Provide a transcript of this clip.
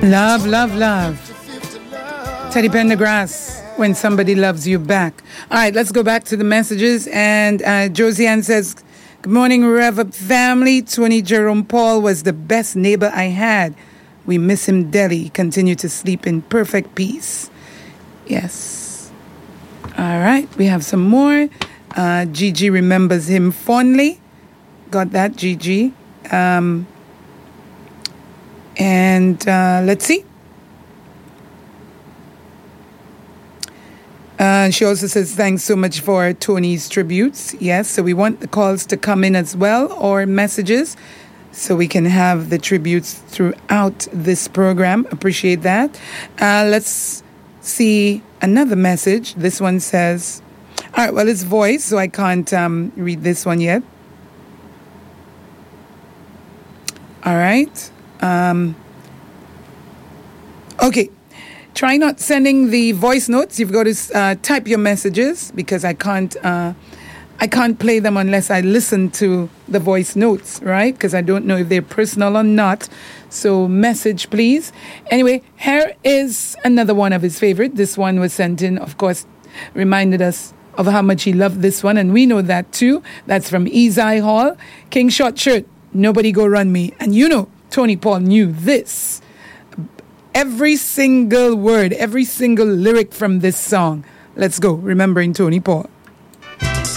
Love, love, love. Teddy Pendergrass, When Somebody Loves You Back. All right, let's go back to the messages. And Josiane says, good morning, Rev family. Tony Jerome Paul was the best neighbor I had. We miss him dearly. Continue to sleep in perfect peace. Yes. All right, we have some more. Gigi remembers him fondly. Got that, Gigi. Let's see. She also says, thanks so much for Tony's tributes. Yes, so we want the calls to come in as well, or messages, so we can have the tributes throughout this program. Appreciate that. Let's see another message. This one says, all right, well, it's voice, so I can't read this one yet. All right. Okay. Try not sending the voice notes. You've got to type your messages, because I can't play them unless I listen to the voice notes, right? Because I don't know if they're personal or not. So message, please. Anyway, here is another one of his favorite. This one was sent in, of course, reminded us of how much he loved this one, and we know that too. That's from Ezai Hall. King Short Shirt, Nobody Go Run Me. And you know, Tony Paul knew this. Every single word, every single lyric from this song. Let's go, remembering Tony Paul.